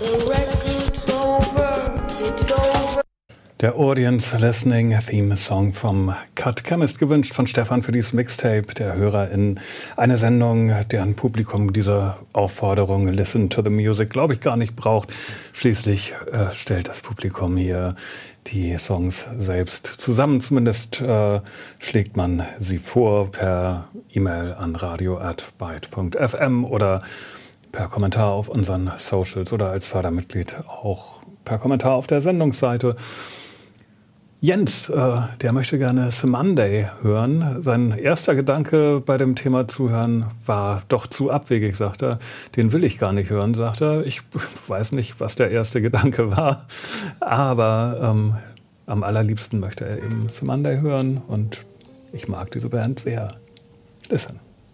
Der Audience Listening Theme Song vom Cut Chemist, gewünscht von Stefan für dieses Mixtape der Hörer in eine Sendung, deren Publikum diese Aufforderung Listen to the Music, glaube ich, gar nicht braucht. Schließlich stellt das Publikum hier die Songs selbst zusammen. Zumindest schlägt man sie vor per E-Mail an radio@byte.fm oder per Kommentar auf unseren Socials oder als Fördermitglied auch per Kommentar auf der Sendungsseite. Jens, der möchte gerne The Monday hören. Sein erster Gedanke bei dem Thema Zuhören war doch zu abwegig, sagt er. Den will ich gar nicht hören, sagt er. Ich weiß nicht, was der erste Gedanke war, aber am allerliebsten möchte er eben The Monday hören und ich mag diese Band sehr. Listen.